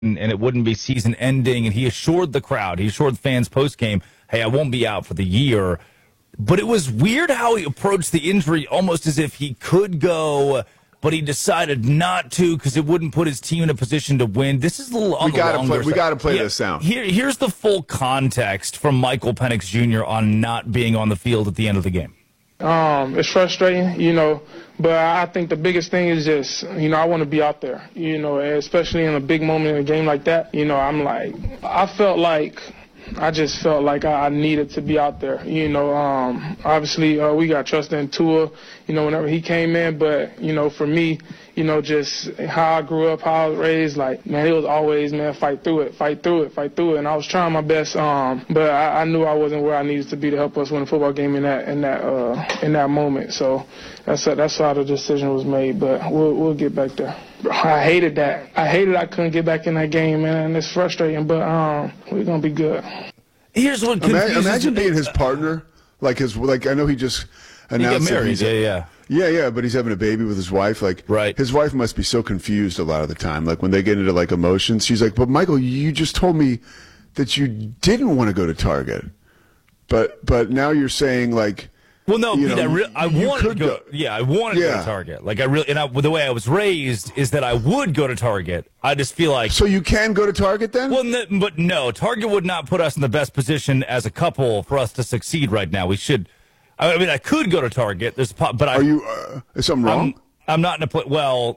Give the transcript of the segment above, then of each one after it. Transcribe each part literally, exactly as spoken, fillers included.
and, and it wouldn't be season ending. And he assured the crowd, he assured fans post game, hey, I won't be out for the year. But it was weird how he approached the injury, almost as if he could go, but he decided not to because it wouldn't put his team in a position to win. This is a little on we the gotta longer play, We side. got to play yeah, this sound. Here, here's the full context from Michael Penix Junior on not being on the field at the end of the game. Um, it's frustrating, you know, but I think the biggest thing is just, you know, I want to be out there, you know, especially in a big moment in a game like that. You know, I'm like, I felt like, I just felt like I needed to be out there. You know, um, obviously uh, we got trust in Tua, you know, whenever he came in, but, you know, for me, you know, just how I grew up, how I was raised, like, man, it was always, man, fight through it, fight through it, fight through it. And I was trying my best, um, but I, I knew I wasn't where I needed to be to help us win a football game in that in that uh, in that moment. So that's that's how the decision was made. But we'll we'll get back there. I hated that. I hated I couldn't get back in that game, man, and it's frustrating. But um, we're gonna be good. Here's what imagine, imagine being his partner, like his like. I know he just announced he got married. That yeah, yeah. Yeah, yeah, but he's having a baby with his wife. Like, right. His wife must be so confused a lot of the time. Like, when they get into, like, emotions, she's like, but, Michael, you just told me that you didn't want to go to Target. But but now you're saying, like, well, no, you Pete, know, I, re- I wanted to go, go. Yeah, I wanted yeah. to go to Target. Like, I really, and I, the way I was raised is that I would go to Target. I just feel like. So you can go to Target then? Well, n- but no, Target would not put us in the best position as a couple for us to succeed right now. We should. I mean, I could go to Target. There's, but I, are you? Uh, is something wrong? I'm, I'm not in a place. Well,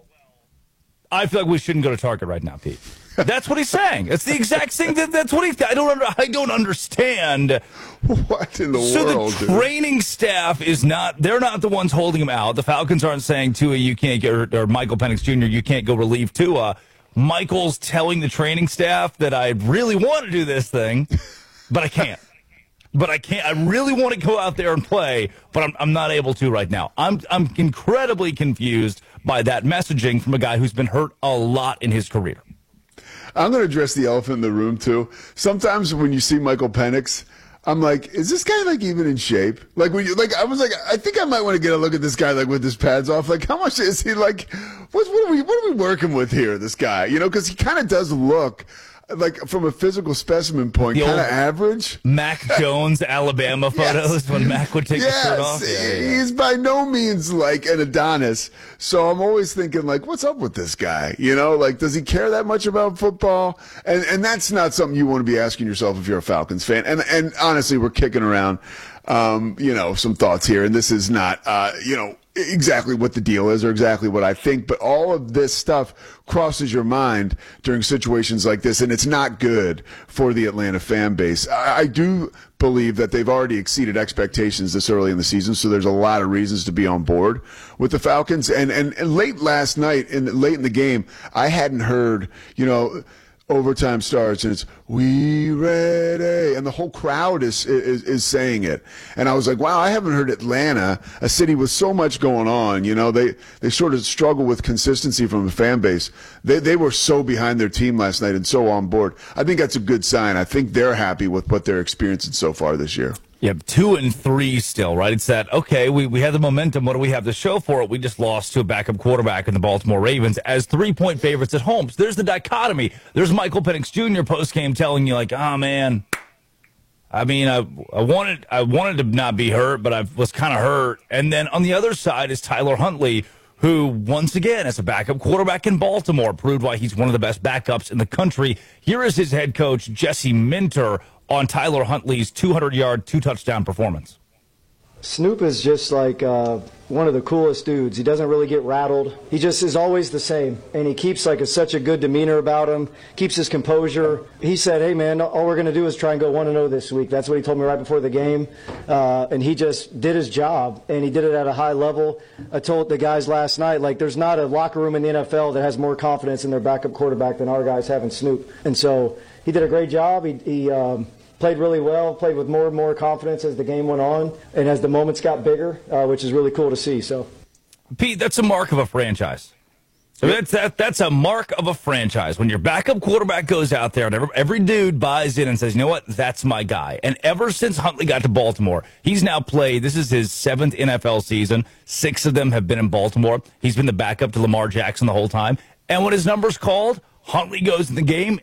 I feel like we shouldn't go to Target right now, Pete. That's what he's saying. It's the exact thing. That, that's what he. I don't. Under, I don't understand. What in the so world? So the training dude? staff is not. They're not the ones holding him out. The Falcons aren't saying Tua, you can't get, or, or Michael Penix Junior, you can't go relieve Tua. Michael's telling the training staff that I really want to do this thing, but I can't. But I can't. I really want to go out there and play, but I'm, I'm not able to right now. I'm I'm incredibly confused by that messaging from a guy who's been hurt a lot in his career. I'm going to address the elephant in the room too. Sometimes when you see Michael Penix, I'm like, is this guy like even in shape? Like when you like, I was like, I think I might want to get a look at this guy like with his pads off. Like, how much is he like? What what are we what are we working with here? This guy, you know, because he kind of does look. Like, from a physical specimen point, kind of average. Mac Jones, Alabama photos yes. when Mac would take yes. the shirt off. Yeah, yeah. He's by no means like an Adonis. So I'm always thinking, like, what's up with this guy? You know, like, does he care that much about football? And and that's not something you want to be asking yourself if you're a Falcons fan. And, and honestly, we're kicking around, um, you know, some thoughts here. And this is not, uh, you know, exactly what the deal is or exactly what I think, but all of this stuff crosses your mind during situations like this, and it's not good for the Atlanta fan base. I, I do believe that they've already exceeded expectations this early in the season, so there's a lot of reasons to be on board with the Falcons. And, and, and late last night, in, late in the game, I hadn't heard, you know, overtime starts and it's "We ready," and the whole crowd is, is is saying it, and I was like, wow, I haven't heard Atlanta, a city with so much going on. You know, they they sort of struggle with consistency from a fan base. They they were so behind their team last night and so on board. I think that's a good sign. I think they're happy with what they're experiencing so far this year. Yeah, two and three still, right? It's that, okay, we, we had the momentum. What do we have to show for it? We just lost to a backup quarterback in the Baltimore Ravens as three-point favorites at home. So there's the dichotomy. There's Michael Penix Junior postgame telling you, like, oh, man, I mean, I, I wanted I wanted to not be hurt, but I was kind of hurt. And then on the other side is Tyler Huntley, who, once again, as a backup quarterback in Baltimore, proved why he's one of the best backups in the country. Here is his head coach, Jesse Minter, on Tyler Huntley's two hundred yard, two-touchdown performance. Snoop is just like uh, one of the coolest dudes. He doesn't really get rattled. He just is always the same, and he keeps like a, such a good demeanor about him, keeps his composure. He said, hey, man, all we're going to do is try and go one and oh this week. That's what he told me right before the game, uh, and he just did his job, and he did it at a high level. I told the guys last night, like, there's not a locker room in the N F L that has more confidence in their backup quarterback than our guys have in Snoop, and so he did a great job. He, he um, played really well, played with more and more confidence as the game went on and as the moments got bigger, uh, which is really cool to see. So, Pete, that's a mark of a franchise. So that's, that, that's a mark of a franchise. When your backup quarterback goes out there and every, every dude buys in and says, you know what, that's my guy. And ever since Huntley got to Baltimore, he's now played, this is his seventh N F L season. Six of them have been in Baltimore. He's been the backup to Lamar Jackson the whole time. And when his number's called, Huntley goes in the game.